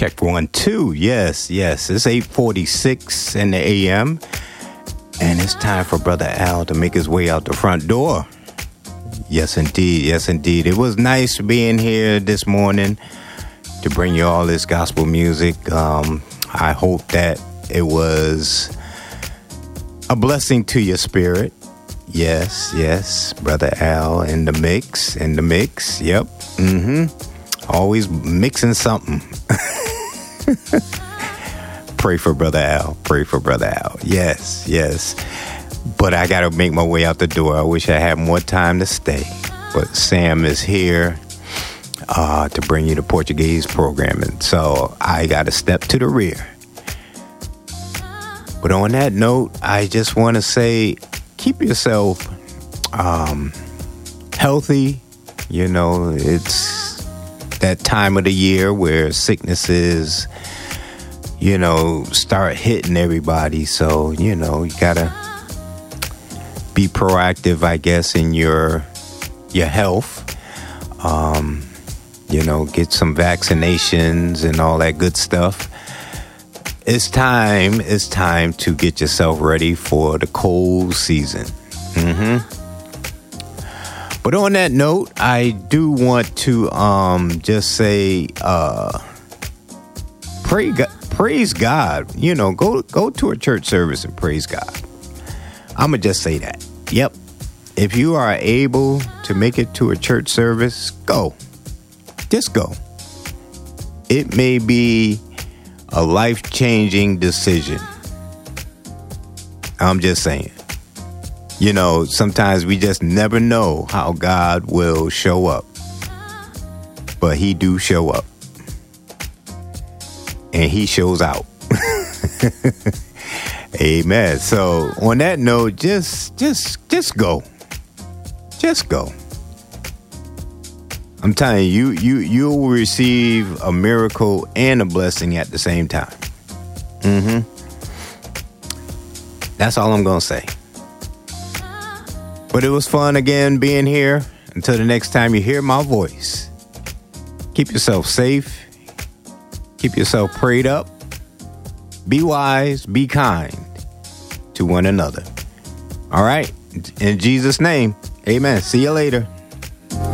Check 1, 2. Yes. It's 8:46 in the AM. And it's time for Brother Al to make his way out the front door. Yes, indeed. It was nice being here this morning to bring you all this gospel music. I hope that it was a blessing to your spirit. Yes. Brother Al in the mix. Yep. Always mixing something. Pray for Brother Al. Yes. But I got to make my way out the door. I wish I had more time to stay. But Sam is here to bring you the Portuguese programming. So I got to step to the rear. But on that note, I just want to say, keep yourself healthy. You know, it's that time of the year where sicknesses, start hitting everybody. So, you gotta be proactive, I guess, in your health. Get some vaccinations and all that good stuff. It's time to get yourself ready for the cold season. But on that note, I do want to just say praise God. Go to a church service and praise God. I'm going to just say that. Yep. If you are able to make it to a church service, go. Just go. It may be a life-changing decision. I'm just saying. Sometimes we just never know how God will show up. But he do show up. And he shows out. Amen. So on that note, just go. Just go. I'm telling you, you will receive a miracle and a blessing at the same time. That's all I'm going to say. But it was fun again being here. Until the next time you hear my voice, keep yourself safe. Keep yourself prayed up. Be wise. Be kind to one another. All right. In Jesus' name, amen. See you later.